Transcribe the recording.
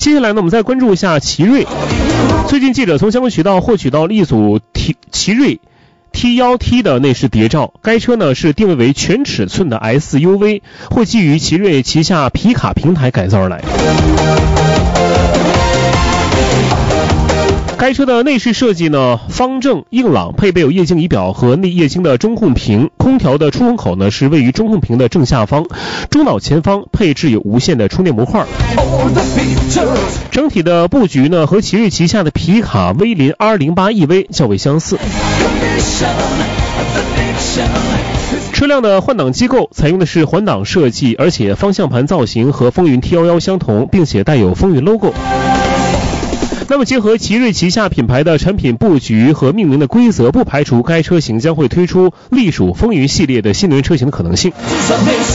接下来呢，我们再关注一下奇瑞。最近记者从相关渠道获取到了一组奇瑞 T1T 的内饰谍照，该车呢是定位为全尺寸的 SUV， 会基于奇瑞旗下皮卡平台改造而来。该车的内饰设计呢方正硬朗，配备有液晶仪表和内液晶的中控屏，空调的出风口呢是位于中控屏的正下方，中岛前方配置有无线的充电模块。整体的布局呢和奇瑞旗下的皮卡威林 R08EV 较为相似。车辆的换挡机构采用的是环挡设计，而且方向盘造型和风云 T11 相同，并且带有风云 logo。那么结合奇瑞旗下品牌的产品布局和命名的规则，不排除该车型将会推出隶属风云系列的新能源车型的可能性。